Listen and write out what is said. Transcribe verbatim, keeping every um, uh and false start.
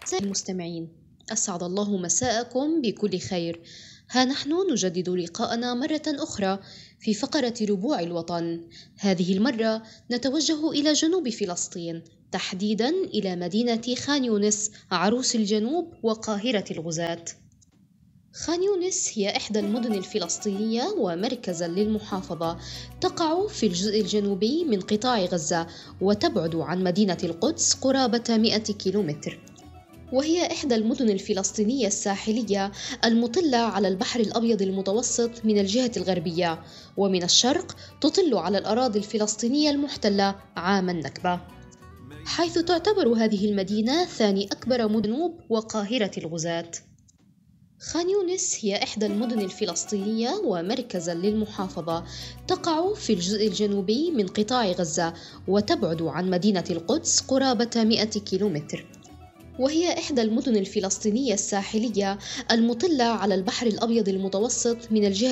أعزائي المستمعين، أسعد الله مساءكم بكل خير. ها نحن نجدد لقاءنا مرة أخرى في فقرة ربوع الوطن. هذه المرة نتوجه إلى جنوب فلسطين، تحديداً إلى مدينة خان يونس عروس الجنوب وقاهرة الغزاة. خان يونس هي إحدى المدن الفلسطينية ومركزاً للمحافظة، تقع في الجزء الجنوبي من قطاع غزة وتبعد عن مدينة القدس قرابة مئة كيلومتر، وهي إحدى المدن الفلسطينية الساحلية المطلة على البحر الأبيض المتوسط من الجهة الغربية، ومن الشرق تطل على الأراضي الفلسطينية المحتلة عام النكبة، حيث تعتبر هذه المدينة ثاني أكبر مدن جنوب وقاهرة الغزاة. خان يونس هي إحدى المدن الفلسطينية ومركزاً للمحافظة، تقع في الجزء الجنوبي من قطاع غزة وتبعد عن مدينة القدس قرابة مئة كيلومتر، وهي إحدى المدن الفلسطينية الساحلية المطلة على البحر الأبيض المتوسط من الجهة